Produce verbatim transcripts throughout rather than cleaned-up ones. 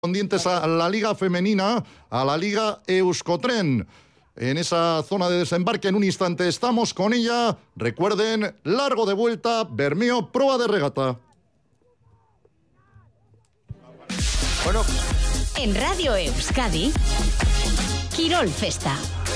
correspondientes a la Liga Femenina, a la Liga Euskotren. En esa zona de desembarque, en un instante estamos con ella. Recuerden, largo de vuelta, Bermeo, proa de regata. Bueno, en Radio Euskadi, Kirol Festa.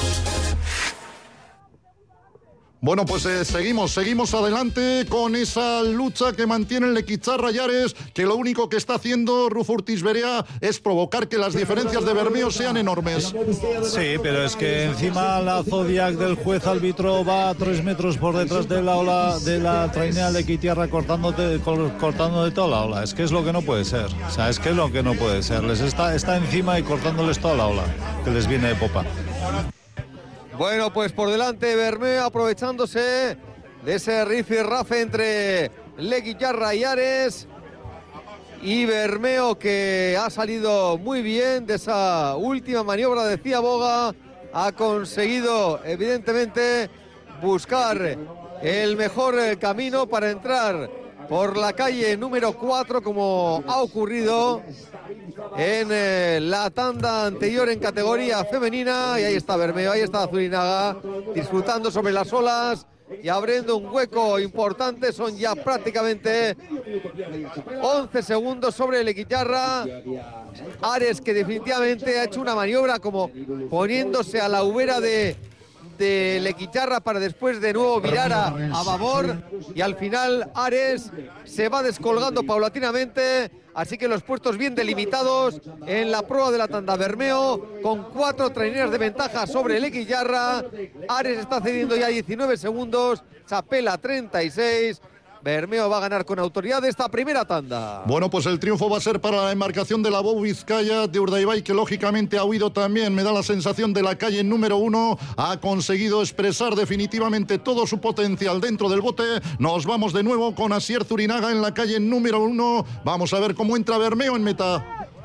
Bueno, pues eh, seguimos, seguimos adelante con esa lucha que mantiene el Lequicharra y Ares, que lo único que está haciendo Rufo Urtiz Berea es provocar que las diferencias de Bermeo sean enormes. Sí, pero es que encima la Zodiac del juez árbitro va a tres metros por detrás de la ola de la trainea Lequicharra cortándote, cortando de toda la ola. Es que es lo que no puede ser. O sea, es que es lo que no puede ser. Les está, está encima y cortándoles toda la ola que les viene de popa. Bueno, pues por delante Bermeo aprovechándose de ese rifirrafe entre Lequicharra y Ares. Y Bermeo, que ha salido muy bien de esa última maniobra de Ciaboga, ha conseguido evidentemente buscar el mejor camino para entrar por la calle número cuatro, como ha ocurrido en eh, la tanda anterior en categoría femenina. Y ahí está Bermeo, ahí está Zurinaga, disfrutando sobre las olas y abriendo un hueco importante. Son ya prácticamente once segundos sobre Lequicharra. Ares, que definitivamente ha hecho una maniobra como poniéndose a la ubera de de Lequicharra para después de nuevo virar a, a babor, y al final Ares se va descolgando paulatinamente, así que los puestos bien delimitados en la prueba de la tanda. Bermeo con cuatro traineras de ventaja sobre Lequicharra. Ares está cediendo ya diecinueve segundos, Chapela treinta y seis. Bermeo va a ganar con autoridad esta primera tanda. Bueno, pues el triunfo va a ser para la embarcación de la Bou Vizcaya de Urdaibai, que lógicamente ha huido también. Me da la sensación de la calle número uno. Ha conseguido expresar definitivamente todo su potencial dentro del bote. Nos vamos de nuevo con Asier Zurinaga en la calle número uno. Vamos a ver cómo entra Bermeo en meta.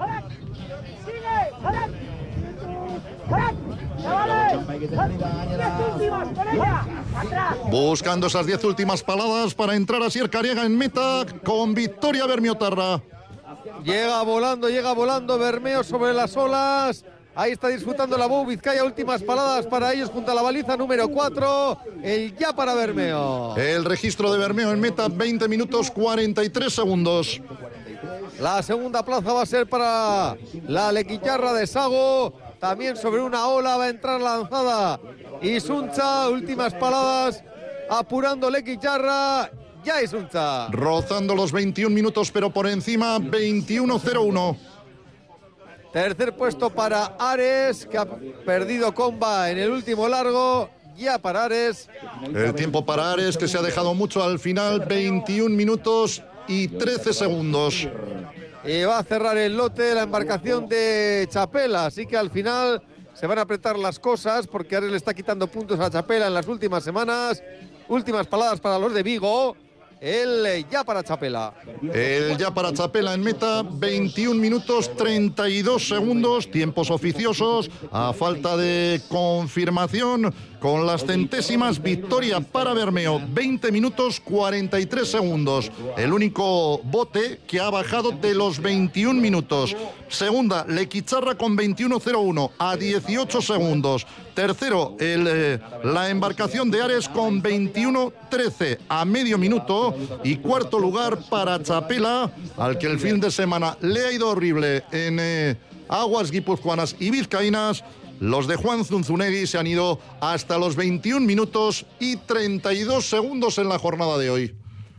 Buscando esas diez últimas paladas para entrar Asier Cariega en meta con victoria bermiotarra. Llega volando, llega volando Bermeo sobre las olas. Ahí está disfrutando la Bou Vizcaya. Últimas paladas para ellos junto a la baliza número cuatro. El ya para Bermeo. El registro de Bermeo en meta, veinte minutos cuarenta y tres segundos. La segunda plaza va a ser para la Lequicharra de Sago. También sobre una ola va a entrar lanzada Isuncha. Últimas paladas apurando Lequicharra. Ya Isuncha. Rozando los veintiún minutos, pero por encima, veintiuno cero uno. Tercer puesto para Ares, que ha perdido comba en el último largo. Ya para Ares. El tiempo para Ares, que se ha dejado mucho al final, veintiún minutos y trece segundos. Y va a cerrar el lote la embarcación de Chapela, así que al final se van a apretar las cosas, porque Ares le está quitando puntos a Chapela en las últimas semanas. Últimas palabras para los de Vigo. El ya para Chapela. El ya para Chapela en meta, veintiún minutos treinta y dos segundos, tiempos oficiosos, a falta de confirmación, con las centésimas, victoria para Bermeo, veinte minutos cuarenta y tres segundos. El único bote que ha bajado de los veintiún minutos. Segunda, Lequicharra con veintiuno cero uno a dieciocho segundos. Tercero, el, eh, la embarcación de Ares con veintiuno trece a medio minuto. Y cuarto lugar para Chapela, al que el fin de semana le ha ido horrible en eh, aguas guipuzcoanas y vizcaínas. Los de Juan Zunzunegui se han ido hasta los veintiún minutos y treinta y dos segundos en la jornada de hoy.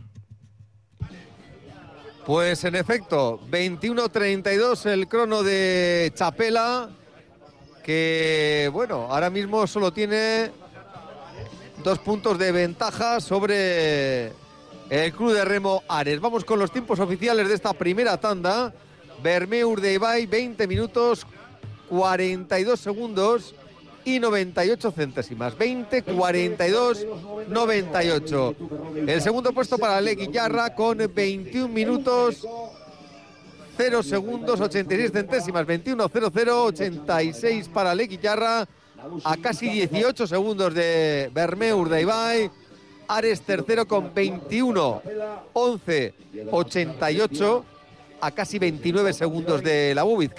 Pues en efecto, veintiuno treinta y dos el crono de Chapela, que bueno, ahora mismo solo tiene dos puntos de ventaja sobre el club de remo Ares. Vamos con los tiempos oficiales de esta primera tanda. Bermeo Urdaibai, veinte minutos cuarenta y dos segundos y noventa y ocho centésimas. veinte, cuarenta y dos, noventa y ocho. El segundo puesto para Lequicharra con veintiún minutos cero segundos, ochenta y seis centésimas. veintiuno cero cero, ochenta y seis para Lequicharra, a casi dieciocho segundos de Bermeo Urdaibai. Ares tercero con veintiuno once ochenta y ocho. a casi veintinueve segundos de la Búbiz.